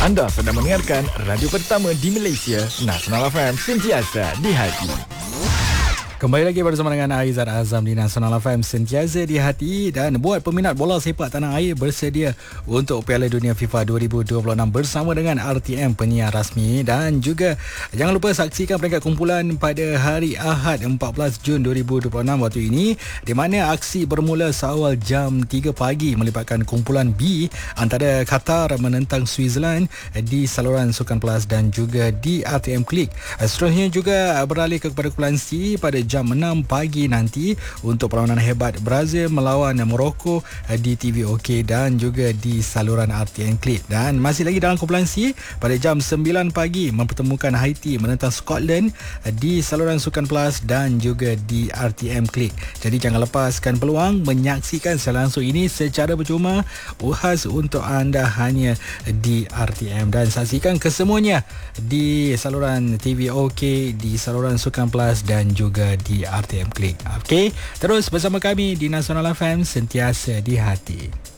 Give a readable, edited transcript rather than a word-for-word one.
Anda sedang mendengarkan radio pertama di Malaysia, Nasional FM, sentiasa di hati. Kembali lagi bersama dengan Aizat Azam di Nasional FM, sentiasa di hati. Dan buat peminat bola sepak tanah air bersedia untuk Piala Dunia FIFA 2026 bersama dengan RTM penyiar rasmi. Dan juga jangan lupa saksikan peringkat kumpulan pada hari Ahad 14 Jun 2026 waktu ini, di mana aksi bermula seawal jam 3 pagi melibatkan kumpulan B antara Qatar menentang Switzerland di saluran Sukan Plus dan juga di RTM Klik. Seterusnya juga beralih kepada kumpulan C pada jam 6 pagi nanti untuk perlawanan hebat Brazil melawan Morocco di TV OK dan juga di saluran RTM Klik. Dan masih lagi dalam kumpulan C, pada jam 9 pagi mempertemukan Haiti menentang Scotland di saluran Sukan Plus dan juga di RTM Klik. Jadi jangan lepaskan peluang menyaksikan secara langsung ini secara percuma, khas untuk anda hanya di RTM. Dan saksikan kesemuanya di saluran TV OK, di saluran Sukan Plus dan juga di RTM Klik. Okey, terus bersama kami di Nasional FM, sentiasa di hati.